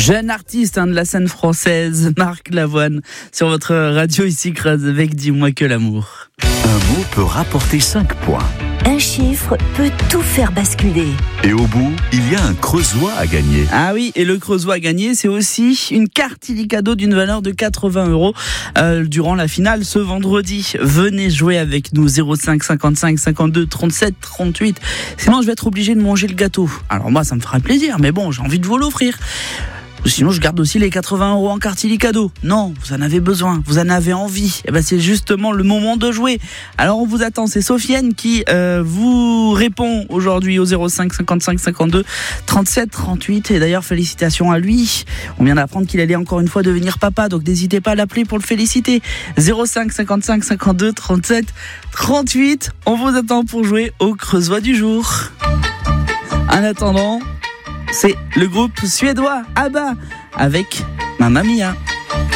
Jeune artiste de la scène française, Marc Lavoine, sur votre radio ici, Creuse, avec Dis-moi que l'amour. Un mot peut rapporter 5 points. Un chiffre peut tout faire basculer. Et au bout, il y a un creusois à gagner. Ah oui, et le creusois à gagner, c'est aussi une carte illicadeau d'une valeur de 80 € durant la finale ce vendredi. Venez jouer avec nous, 05 55 52 37 38. Sinon, je vais être obligé de manger le gâteau. Alors moi, ça me fera plaisir, mais bon, j'ai envie de vous l'offrir. Sinon, je garde aussi les 80 € en carte illicadeau. Non, vous en avez besoin, vous en avez envie. Et ben, c'est justement le moment de jouer. Alors, on vous attend. C'est Sofiane qui vous répond aujourd'hui au 05 55 52 37 38. Et d'ailleurs, félicitations à lui. On vient d'apprendre qu'il allait encore une fois devenir papa. Donc, n'hésitez pas à l'appeler pour le féliciter. 05 55 52 37 38. On vous attend pour jouer au creusois du jour. En attendant, c'est le groupe suédois ABBA avec Mamma Mia.